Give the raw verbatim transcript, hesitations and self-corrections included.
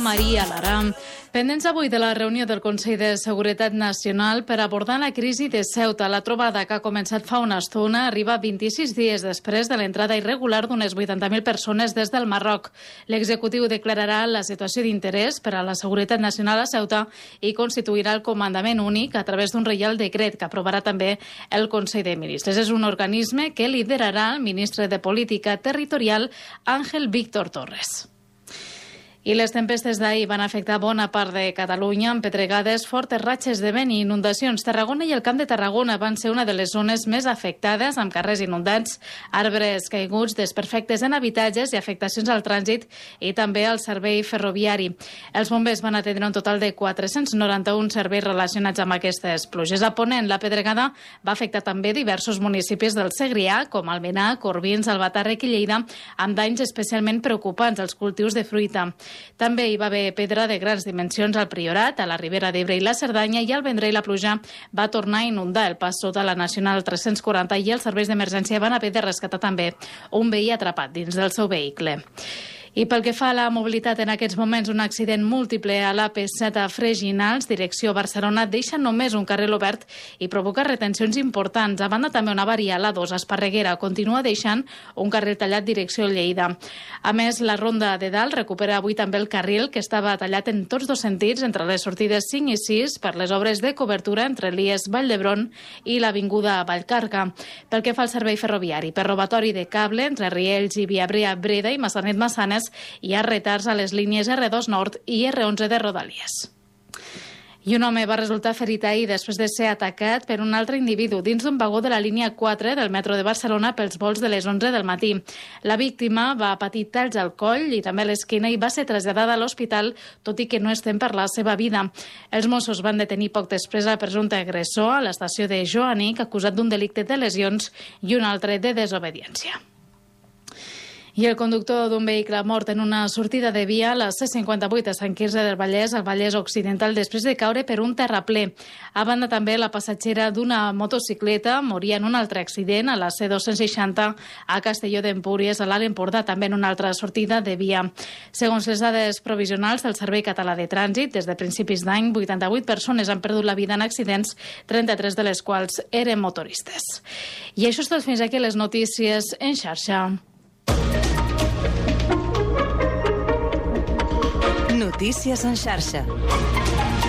Maria Lara. Pendents avui de la reunió del Consell de Seguretat Nacional per abordar la crisi de Ceuta. La trobada, que ha començat fa una estona, arriba vint-i-sis dies després de l'entrada irregular d'unes vuitanta mil persones des del Marroc. L'executiu declararà la situació d'interès per a la seguretat nacional a Ceuta i constituirà el comandament únic a través d'un reial decret que aprovarà també el Consell de Ministres. És un organisme que liderarà el ministre de Política Territorial, Ángel Víctor Torres. I les tempestes d'ahir van afectar bona part de Catalunya amb pedregades, fortes ratxes de vent i inundacions. Tarragona i el Camp de Tarragona van ser una de les zones més afectades, amb carrers inundats, arbres caiguts, desperfectes en habitatges i afectacions al trànsit i també al servei ferroviari. Els bombers van atendre un total de quatre-cents noranta-un serveis relacionats amb aquestes pluges. A Ponent, la pedregada va afectar també diversos municipis del Segrià, com Almenar, Corbins, Albatàrrec i Lleida, amb danys especialment preocupants als cultius de fruita. També hi va haver pedra de grans dimensions al Priorat, a la Ribera d'Ebre i la Cerdanya, i al Vendrell la pluja va tornar a inundar el pas sota la Nacional tres-cents quaranta i els serveis d'emergència van haver de rescatar també un veí atrapat dins del seu vehicle. I pel que fa a la mobilitat, en aquests moments un accident múltiple a l'A P set a Freginals, direcció Barcelona, deixa només un carril obert i provoca retencions importants. A banda, també una avaria a l'A dos a Esparreguera continua deixant un carril tallat direcció Lleida. A més, la Ronda de Dalt recupera avui també el carril que estava tallat en tots dos sentits entre les sortides cinc i sis per les obres de cobertura entre l'I E S Vall d'Hebron i l'Avinguda Vallcarca. Pel que fa al servei ferroviari, per robatori de cable entre Riells i Viabrea-Breda i Massanet-Massanes, hi ha retards a les línies erre dos Nord i erre onze de Rodalies. I un home va resultar ferit ahir després de ser atacat per un altre individu dins d'un vagó de la línia quatre del metro de Barcelona pels vols de les onze del matí. La víctima va patir talls al coll i també a l'esquena i va ser traslladada a l'hospital, tot i que no es tem per la seva vida. Els Mossos van detenir poc després al presumpte agressor a l'estació de Joanic, acusat d'un delicte de lesions i un altre de desobediència. I el conductor d'un vehicle mort en una sortida de via a la C cinquanta-vuit a Sant Quirze del Vallès, al Vallès Occidental, després de caure per un terraplè. A banda, també la passatgera d'una motocicleta moria en un altre accident a la C dos-cents seixanta a Castelló d'Empúries, a l'Alt Empordà, també en una altra sortida de via. Segons les dades provisionals del Servei Català de Trànsit, des de principis d'any, vuitanta-vuit persones han perdut la vida en accidents, trenta-tres de les quals eren motoristes. I això és tot, fins aquí les notícies en xarxa. Notícies en xarxa.